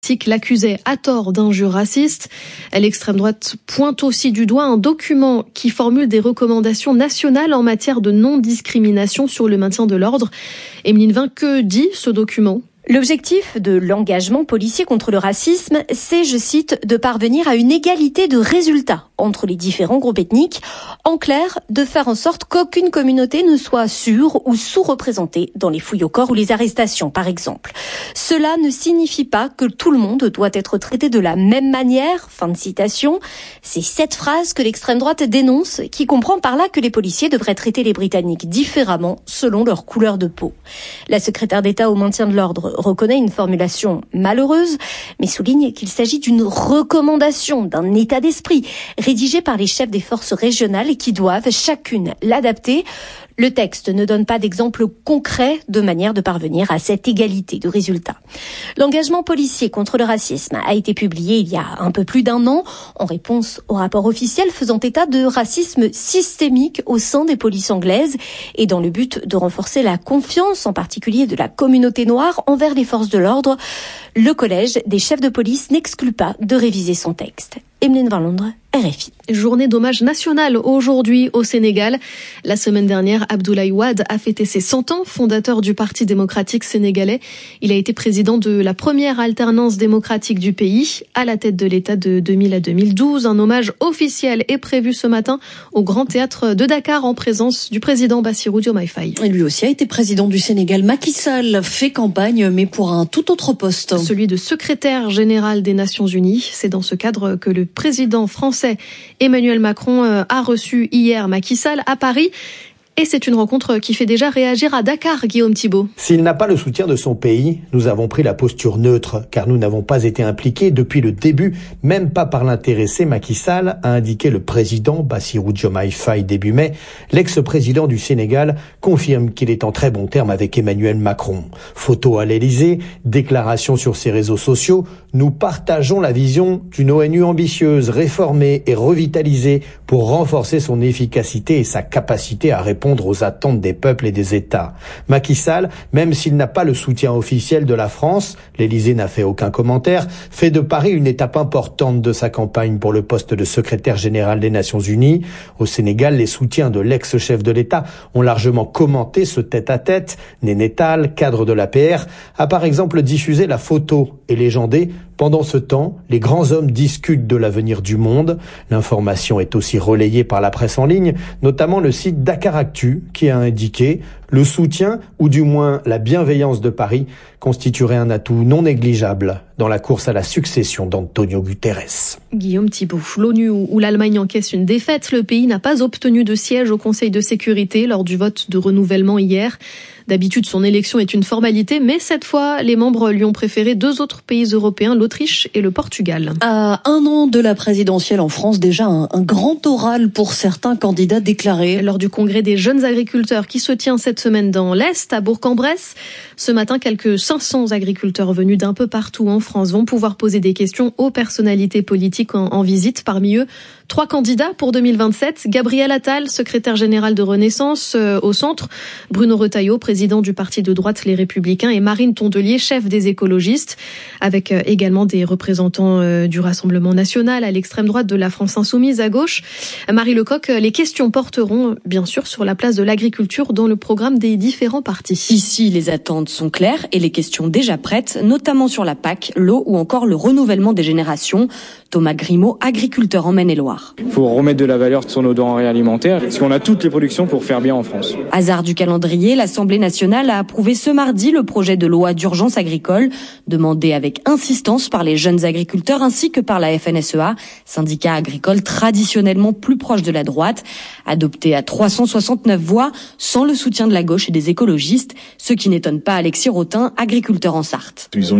l'accusait à tort d'injures racistes. L'extrême droite pointe aussi du doigt un document qui formule des recommandations nationales en matière de non-discrimination sur le maintien de l'ordre. Emeline Vin, que dit ce document ? L'objectif de l'engagement policier contre le racisme, c'est, je cite, de parvenir à une égalité de résultats entre les différents groupes ethniques. En clair, de faire en sorte qu'aucune communauté ne soit sur- ou sous-représentée dans les fouilles au corps ou les arrestations, par exemple. Cela ne signifie pas que tout le monde doit être traité de la même manière. Fin de citation. C'est cette phrase que l'extrême droite dénonce, qui comprend par là que les policiers devraient traiter les Britanniques différemment selon leur couleur de peau. La secrétaire d'État au maintien de l'ordre reconnaît une formulation malheureuse, mais souligne qu'il s'agit d'une recommandation, d'un état d'esprit, rédigé par les chefs des forces régionales et qui doivent chacune l'adapter. Le texte ne donne pas d'exemple concret de manière de parvenir à cette égalité de résultats. L'engagement policier contre le racisme a été publié il y a un peu plus d'1 an, en réponse au rapport officiel faisant état de racisme systémique au sein des polices anglaises et dans le but de renforcer la confiance, en particulier de la communauté noire, envers les forces de l'ordre. Le collège des chefs de police n'exclut pas de réviser son texte. Emeline Vin, Londres, RFI. Journée d'hommage national aujourd'hui au Sénégal. La semaine dernière, Abdoulaye Wade a fêté ses 100 ans, fondateur du Parti démocratique sénégalais. Il a été président de la première alternance démocratique du pays, à la tête de l'État de 2000 à 2012. Un hommage officiel est prévu ce matin au Grand Théâtre de Dakar en présence du président Bassirou Diomaye Faye. Et lui aussi a été président du Sénégal. Macky Sall fait campagne, mais pour un tout autre poste. Celui de secrétaire général des Nations Unies. C'est dans ce cadre que le président français Emmanuel Macron a reçu hier Macky Sall à Paris. Et c'est une rencontre qui fait déjà réagir à Dakar, Guillaume Thibault. S'il n'a pas le soutien de son pays, nous avons pris la posture neutre, car nous n'avons pas été impliqués depuis le début, même pas par l'intéressé Macky Sall, a indiqué le président Bassirou Diomaye Faye début mai. L'ex-président du Sénégal confirme qu'il est en très bon terme avec Emmanuel Macron. Photo à l'Élysée, déclaration sur ses réseaux sociaux, nous partageons la vision d'une ONU ambitieuse, réformée et revitalisée pour renforcer son efficacité et sa capacité à répondre aux attentes des peuples et des États. Macky Sall, même s'il n'a pas le soutien officiel de la France, l'Élysée n'a fait aucun commentaire, fait de Paris une étape importante de sa campagne pour le poste de secrétaire général des Nations Unies. Au Sénégal, les soutiens de l'ex-chef de l'État ont largement commenté ce tête-à-tête. Néné Tall, cadre de l'APR, a par exemple diffusé la photo et légendé. Pendant ce temps, les grands hommes discutent de l'avenir du monde. L'information est aussi relayée par la presse en ligne, notamment le site Dakaractu, qui a indiqué le soutien, ou du moins la bienveillance de Paris, constituerait un atout non négligeable dans la course à la succession d'Antonio Guterres. Guillaume Thibault, l'ONU où l'Allemagne encaisse une défaite, le pays n'a pas obtenu de siège au Conseil de sécurité lors du vote de renouvellement hier. D'habitude, son élection est une formalité, mais cette fois, les membres lui ont préféré 2 autres pays européens, l'Autriche et le Portugal. À 1 an de la présidentielle en France, déjà un grand oral pour certains candidats déclarés. Lors du congrès des jeunes agriculteurs qui se tient cette semaine dans l'Est, à Bourg-en-Bresse, ce matin, quelques 500 agriculteurs venus d'un peu partout en France vont pouvoir poser des questions aux personnalités politiques en visite. Parmi eux, 3 candidats pour 2027. Gabriel Attal, secrétaire général de Renaissance au centre. Bruno Retailleau, président du parti de droite Les Républicains. Et Marine Tondelier, chef des écologistes. Avec également des représentants du Rassemblement national à l'extrême droite, de la France insoumise à gauche. Marie Lecoq, les questions porteront bien sûr sur la place de l'agriculture dans le programme des différents partis. Ici, les attentes sont claires et les questions déjà prêtes, notamment sur la PAC, l'eau ou encore le renouvellement des générations. Thomas Grimaud, agriculteur en Maine-et-Loire. Il faut remettre de la valeur sur nos denrées alimentaires, parce qu'on a toutes les productions pour faire bien en France. Hasard du calendrier, l'Assemblée nationale a approuvé ce mardi le projet de loi d'urgence agricole, demandé avec insistance par les jeunes agriculteurs ainsi que par la FNSEA, syndicat agricole traditionnellement plus proche de la droite, adopté à 369 voix, sans le soutien de la gauche et des écologistes, ce qui n'étonne pas Alexis Rotin, agriculteur en Sarthe. Ils ont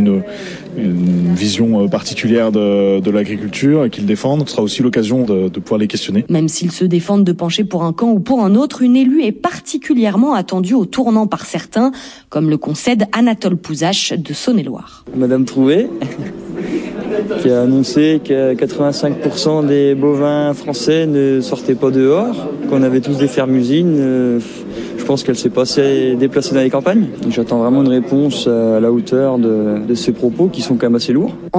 une vision particulière de l'agriculture qu'ils défendent. Ce sera aussi l'occasion de pouvoir les questionner. Même s'ils se défendent de pencher pour un camp ou pour un autre, une élue est particulièrement attendue au tournant par certains, comme le concède Anatole Pouzache de Saône-et-Loire. Madame Trouvé, qui a annoncé que 85% des bovins français ne sortaient pas dehors, qu'on avait tous des fermes-usines. Je pense qu'elle s'est pas assez déplacée dans les campagnes. J'attends vraiment une réponse à la hauteur de ces propos qui sont quand même assez lourds.